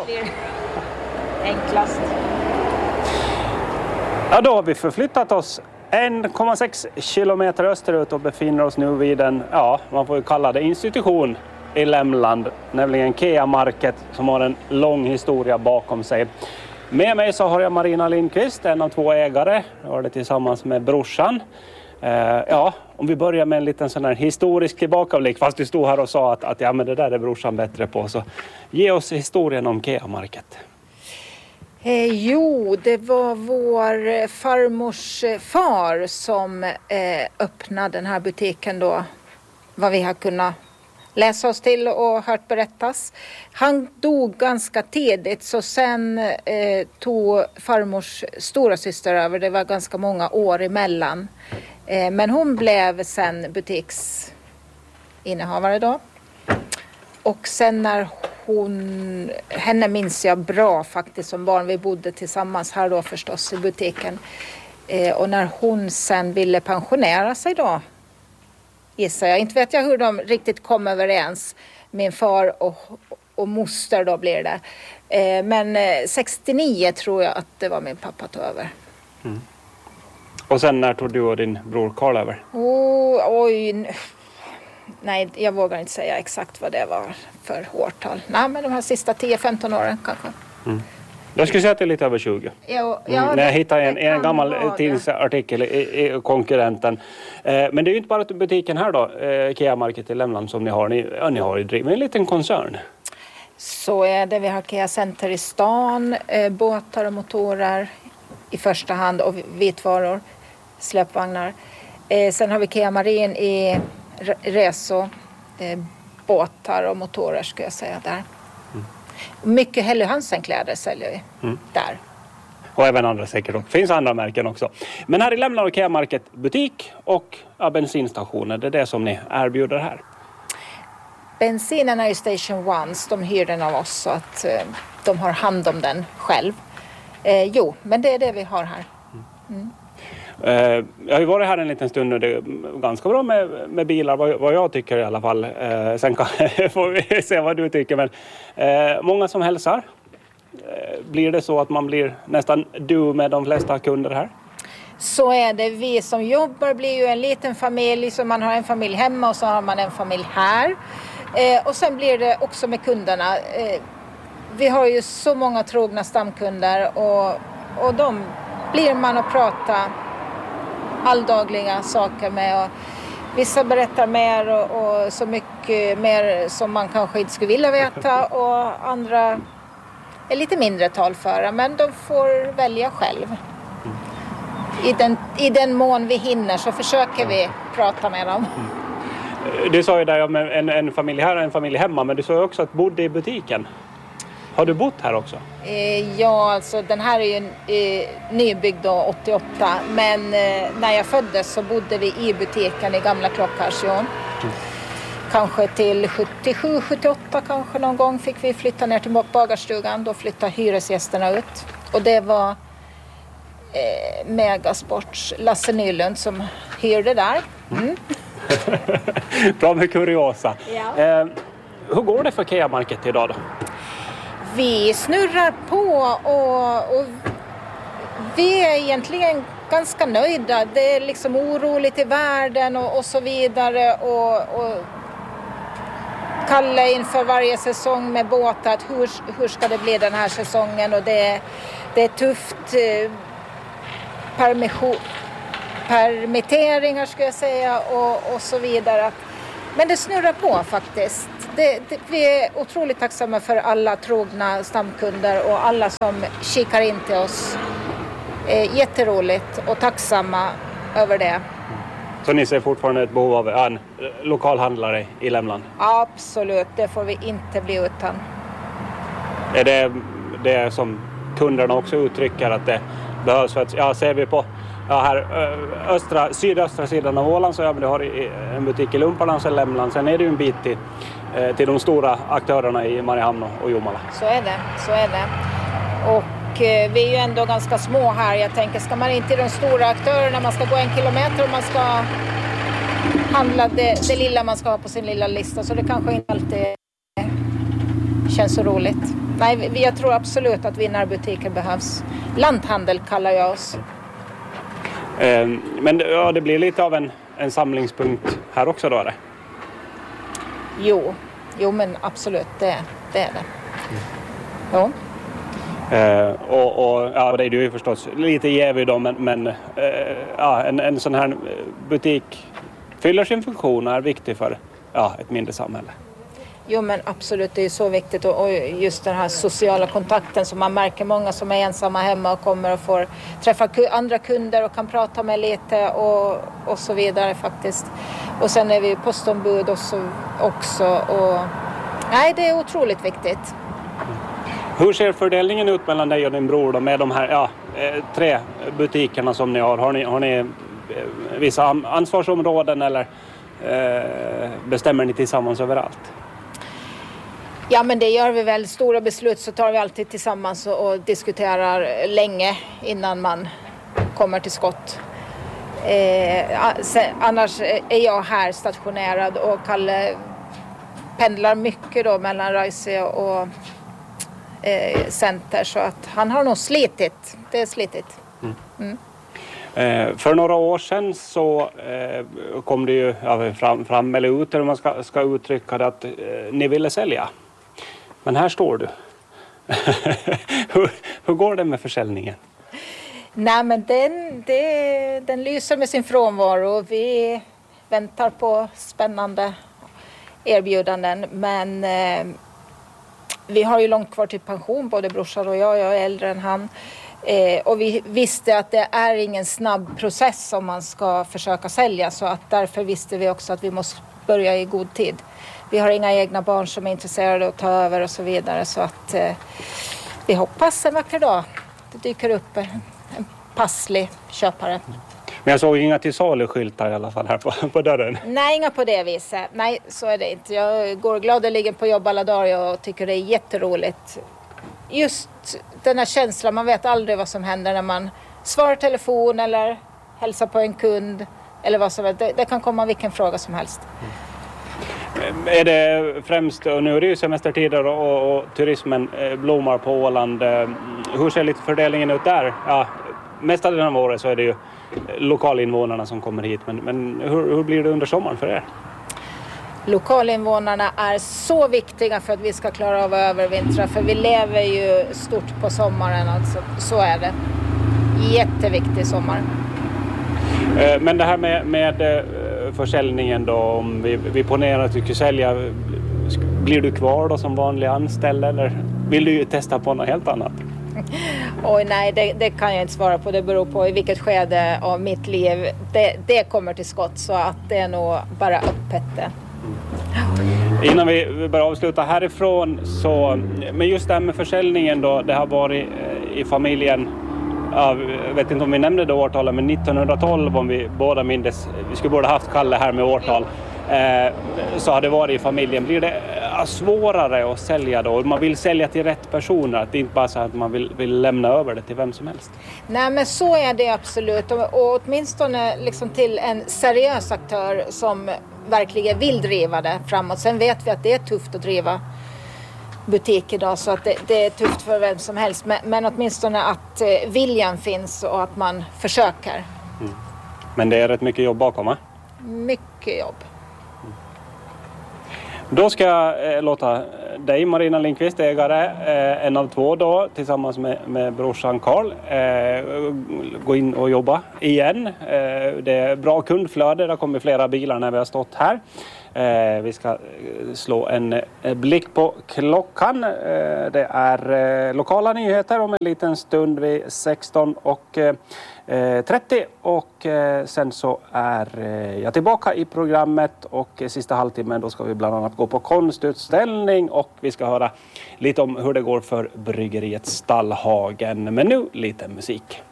blir enklast. Ja, då har vi förflyttat oss 1,6 kilometer österut och befinner oss nu vid en, ja, man får ju kalla det institution i Lämland, nämligen Kea Market, som har en lång historia bakom sig. Med mig så har jag Marina Lindqvist, en av 2 ägare. Jag har det tillsammans med brorsan. Ja, om vi börjar med en liten sån här historisk tillbakablick, fast du stod här och sa att ja, men det där är brorsan bättre på. Så ge oss historien om Kea Market. Jo, det var vår farmors far som öppnade den här butiken då. Vad vi har kunnat läsa oss till och hört berättas. Han dog ganska tidigt, så sen tog farmors stora syster över. Det var ganska många år emellan. Men hon blev sen butiksinnehavare då. Och sen när henne minns jag bra faktiskt som barn. Vi bodde tillsammans här då förstås i butiken. Och när hon sen ville pensionera sig då, gissar jag. Inte vet jag hur de riktigt kom överens. Min far och moster då blir det. Men 69 tror jag att det var min pappa tog över. Mm. Och sen när tog du och din bror Karl över? Oj. Nej, jag vågar inte säga exakt vad det var för årtal. Nej, men de här sista 10-15 åren kanske. Mm. Jag skulle säga att det är lite över 20. När jag hittade en gammal tidningsartikel i konkurrenten. Men det är ju inte bara butiken här då, Kea Market i Lämland, som ni har. Ni har ju drivit en liten koncern. Så är det. Vi har Kea Center i stan, båtar och motorer i första hand och vitvaror, släpvagnar. Sen har vi Kea Marin i resor, båtar och motorer skulle jag säga där. Mm. Mycket Helly Hansen-kläder säljer vi där. Och även andra säkert. Det finns andra märken också. Men här i Lämland och Kea Market butik och bensinstationer, det är det som ni erbjuder här. Bensinen är ju Station Ones, de hyr den av oss så att de har hand om den själv. Jo, men det är det vi har här. Mm. Jag har ju varit här en liten stund och det är ganska bra med bilar, vad jag tycker i alla fall. Sen får vi se vad du tycker. Men många som hälsar. Blir det så att man blir nästan du med de flesta kunder här? Så är det. Vi som jobbar blir ju en liten familj. Så man har en familj hemma och så har man en familj här. Och sen blir det också med kunderna. Vi har ju så många trogna stamkunder och de blir man att prata alldagliga saker med. Och vissa berättar mer och så mycket mer som man kanske inte skulle vilja veta. Och andra är lite mindre talföra, men de får välja själv. I den mån vi hinner så försöker vi prata med dem. Du sa ju där om en familj här och en familj hemma, men du sa ju också att du bodde i butiken. Har du bott här också? Ja, alltså den här är ju nybyggd då 88. Men när jag föddes så bodde vi i butiken i gamla Klockharsjön. Kanske till 77-78 kanske någon gång fick vi flytta ner till bagarstugan. Då flyttade hyresgästerna ut. Och det var Megasports Lasse Nylund som hyrde där. Mm. Bra med kuriosa. Ja. Hur går det för Kea Market idag då? Vi snurrar på och vi är egentligen ganska nöjda. Det är liksom oroligt i världen och så vidare. Och Kalle inför varje säsong med båtar att hur ska det bli den här säsongen. Och det är tufft. Permitteringar ska jag säga och så vidare. Men det snurrar på faktiskt. Vi är otroligt tacksamma för alla trogna stamkunder och alla som kikar in till oss. Jätteroligt och tacksamma över det. Så ni ser fortfarande ett behov av en lokalhandlare i Lämland? Absolut, det får vi inte bli utan. Är det som kunderna också uttrycker att det behövs? För att, ser vi på här sydöstra sidan av Åland så men du har en butik i Lumparland och Lämland. Sen är det ju en bit till de stora aktörerna i Mariehamn och Jomala. Så är det. Och vi är ju ändå ganska små här. Jag tänker, ska man inte till de stora aktörerna, man ska gå 1 kilometer och man ska handla det lilla man ska ha på sin lilla lista. Så det kanske inte alltid känns så roligt. Nej, jag tror absolut att vinnarbutiker behövs. Lanthandel kallar jag oss. Men ja, det blir lite av en samlingspunkt här också då? Jo men absolut, det är det. Ja. Ja, det är ju förstås lite jävig då, men en sån här butik fyller sin funktion och är viktig för ett mindre samhälle. Jo men absolut, det är så viktigt och just den här sociala kontakten som man märker många som är ensamma hemma och kommer och får träffa andra kunder och kan prata med lite och så vidare faktiskt. Och sen är vi postombud också och nej, det är otroligt viktigt. Hur ser fördelningen ut mellan dig och din bror då, med de här 3 butikerna som ni har? Har ni vissa ansvarsområden eller bestämmer ni tillsammans överallt? Ja men det gör vi väl. Stora beslut så tar vi alltid tillsammans och diskuterar länge innan man kommer till skott. Annars är jag här stationerad och Kalle pendlar mycket då mellan Raise och Center så att han har nog slitit. Det är slitigt. För några år sedan så kom det ju fram eller ut, eller man ska uttrycka det, att ni ville sälja. Men här står du. Hur går det med försäljningen? Nej men den lyser med sin frånvaro. Vi väntar på spännande erbjudanden. Men vi har ju långt kvar till pension, både brorsan och jag är äldre än han. Och vi visste att det är ingen snabb process om man ska försöka sälja. Så att därför visste vi också att vi måste börja i god tid. Vi har inga egna barn som är intresserade av att ta över och så vidare. Så att vi hoppas en vacker dag det dyker upp en passlig köpare. Men jag såg inga till saluskyltar i alla fall här på dörren. Nej, inga på det viset. Nej, så är det inte. Jag går gladeligen på jobb alla dagar och tycker det är jätteroligt. Just den här känslan, man vet aldrig vad som händer när man svarar telefon eller hälsar på en kund. Eller vad som helst. Det kan komma vilken fråga som helst. Är det främst, och nu är det ju semestertider och turismen blommar på Åland. Hur ser lite fördelningen ut där? Ja, mesta delen av året så är det ju lokalinvånarna som kommer hit. Men hur blir det under sommaren för er? Lokalinvånarna är så viktiga för att vi ska klara av övervintra. För vi lever ju stort på sommaren, alltså. Så är det. Jätteviktig sommar. Men det här med försäljningen då, om vi ponerar att du ska sälja, blir du kvar då som vanlig anställd eller vill du testa på något helt annat? Oj nej, det kan jag inte svara på. Det beror på i vilket skede av mitt liv det kommer till skott, så att det är nog bara öppet det. Innan vi börjar avsluta härifrån så, men just det här med försäljningen då, det har varit i familjen. Jag vet inte om vi nämnde det årtalet, men 1912 om vi båda minns, vi skulle båda haft Kalle här med årtal, så har det varit i familjen. Blir det svårare att sälja då? Man vill sälja till rätt personer, att det inte bara så att man vill lämna över det till vem som helst. Nej men så är det absolut, och åtminstone liksom till en seriös aktör som verkligen vill driva det framåt. Sen vet vi att det är tufft att driva butik idag, så att det är tufft för vem som helst, men åtminstone att viljan finns och att man försöker. Men det är rätt mycket jobb bakom, va? Mycket jobb. Då ska jag låta dig, Marina Lindqvist, ägare, en av 2 då, tillsammans med brorsan Carl, gå in och jobba igen. Det är bra kundflöde, det har kommit flera bilar när vi har stått här. Vi ska slå en blick på klockan. Det är lokala nyheter om en liten stund vid 16:30 och sen så är jag tillbaka i programmet, och sista halvtimmen då ska vi bland annat gå på konstutställning och vi ska höra lite om hur det går för bryggeriet Stallhagen. Men nu lite musik.